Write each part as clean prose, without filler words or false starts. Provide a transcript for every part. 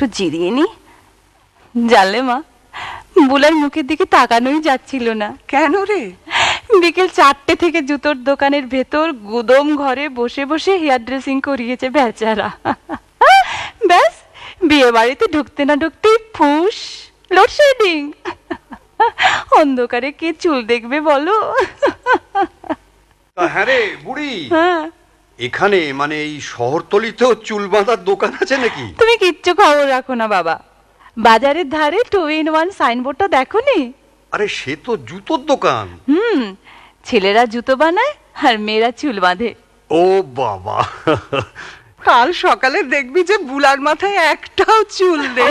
একটু জিরিয়ে নি। জানলে মা, বুলার মুখের দিকে তাকানোই যাচ্ছিল না। কেন রে? বিকেল 4টে থেকে জুতোর দোকানের ভেতর গুদম ঘরে বসে বসে হেয়ার ড্রেসিং করিয়েছে বেচারা। ব্যাস, বিয়ে বাড়িতে ঢুকতে না ঢুকতেই ফুস, লোডশেডিং। অন্ধকারে কে চুল দেখবে বলো? হ্যাঁ রে বুড়ি, হ্যাঁ, এখানে মানে এই শহরতলিতেও চুল বাঁধার দোকান আছে নাকি? তুমি কিচ্ছু খবর রাখো না বাবা। বাজারের ধারে 2 in 1 সাইনবোর্ডটা দেখোনি? আরে সে তো জুতোর দোকান। ছেলেরা জুতো বানায় আর মেয়েরা চুল বাঁধে। ও বাবা, কাল সকালে দেখবি যে বুলার মাথায় একটাও চুল নেই।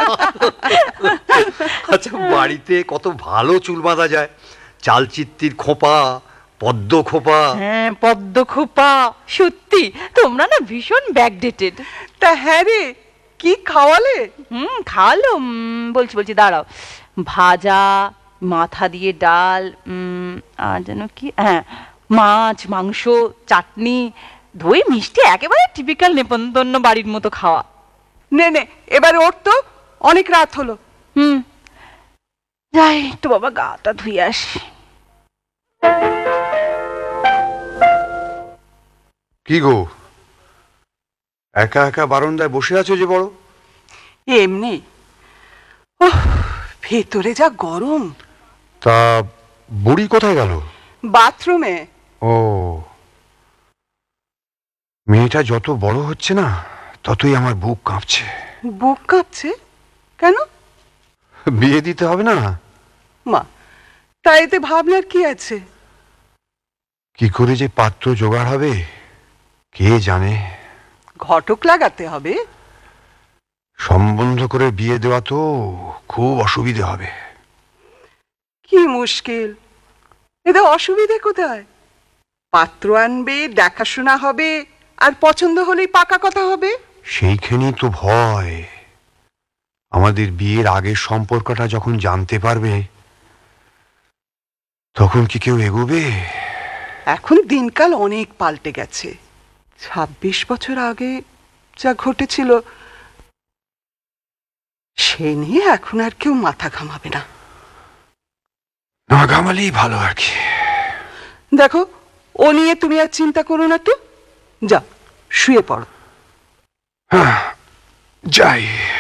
আচ্ছা, বাড়িতে কত ভালো চুল বাঁধা যায়। চালচিত্তির খোপা, পদ্ম খোপা। হ্যাঁ, পদ্ম খোপা। সত্যি তোমরা না ভীষণ ব্যাকডেটেড। তা হ্যাঁ রে, কি খাওয়ালে? খাওয়ালো, বলছি দাঁড়াও। ভাজা, মাথা দিয়ে ডাল, আর যেন কি, হ্যাঁ, মাছ, মাংস, চাটনি, দই, মিষ্টি, একেবারে টিপিক্যাল নেপন্তন্ন বাড়ির মতো খাওয়া। নে নে, এবার ওর তো অনেক রাত হলো। যাই একটু বাবা গাটা ধুয়ে আসি। কি গো, একা একা বারান্দায় বসে আছো যে বড়? এমনি। ভেতরে যা গরম। তা বুড়ি কোথায় গেল? বাথরুমে। ও, মেয়েটা যত বড় হচ্ছে না ততই আমার বুক কাঁপছে। বুক কাঁপছে কেন? বিয়ে দিতে হবে না? মা, তাই এতে ভাবনার কি আছে? কি করে যে পাত্র জোগাড় হবে কে জানে। ঘটক লাগাতে হবে। সম্বন্ধ করে বিয়ে দেওয়া তো খুব অসুবিধে হবে। কি মুশকিল! এতে অসুবিধে কোথায়? পাত্র আনবে, দেখাশোনা হবে, আর পছন্দ হলেই পাকা কথা হবে। সেইখানেই তো ভয়। আমাদের বিয়ের আগের সম্পর্কটা যখন জানতে পারবে তখন কি কেউ এগোবে? এখন দিনকাল অনেক পাল্টে গেছে। 26 বছর আগে যা ঘটেছিল সে নিয়ে এখন আর কেউ মাথা ঘামাবে না। না ঘামালেই ভালো আর কি। দেখো, ও নিয়ে তুমি আর চিন্তা করো না তো। যাও, শুয়ে পড়ো। যাই।